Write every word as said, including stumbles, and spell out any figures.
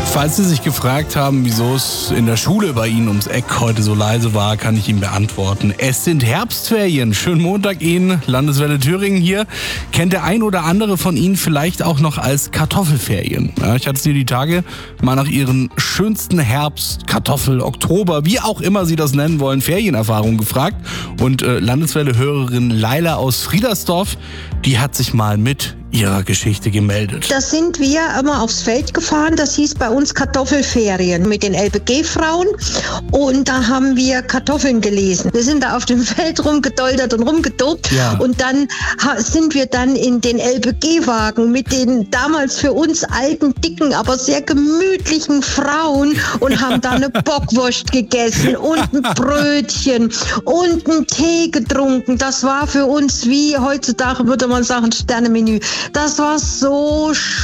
Falls Sie sich gefragt haben, wieso es in der Schule bei Ihnen ums Eck heute so leise war, kann ich Ihnen beantworten. Es sind Herbstferien. Schönen Montag Ihnen, Landeswelle Thüringen hier. Kennt der ein oder andere von Ihnen vielleicht auch noch als Kartoffelferien? Ja, ich hatte Sie die Tage mal nach Ihren schönsten Herbst-, Kartoffel-, Oktober, wie auch immer Sie das nennen wollen, Ferienerfahrungen gefragt. Und äh, Landeswelle-Hörerin Laila aus Friedersdorf, die hat sich mal mit ihrer Geschichte gemeldet. Da sind wir immer aufs Feld gefahren, das hieß bei uns Kartoffelferien mit den L B G-Frauen und da haben wir Kartoffeln gelesen. Wir sind da auf dem Feld rumgedoltert und rumgedobt ja. Und dann sind wir dann in den L B G-Wagen mit den damals für uns alten, dicken, aber sehr gemütlichen Frauen und haben da eine Bockwurst gegessen und ein Brötchen und einen Tee getrunken. Das war für uns wie heutzutage würde man sagen Sternemenü. Das war so schön.